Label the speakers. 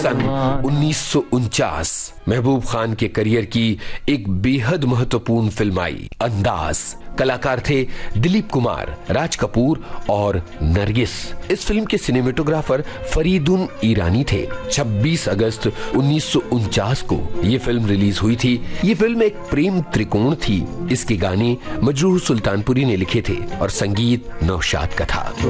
Speaker 1: सन 1949 महबूब खान के करियर की एक बेहद महत्वपूर्ण फिल्म आई अंदाज। कलाकार थे दिलीप कुमार, राज कपूर और नरगिस। इस फिल्म के सिनेमेटोग्राफर फरीदुन ईरानी थे। 26 अगस्त 1949 को ये फिल्म रिलीज हुई थी। ये फिल्म एक प्रेम त्रिकोण थी। इसके गाने मजरूह सुल्तानपुरी ने लिखे थे और संगीत नौशाद का था।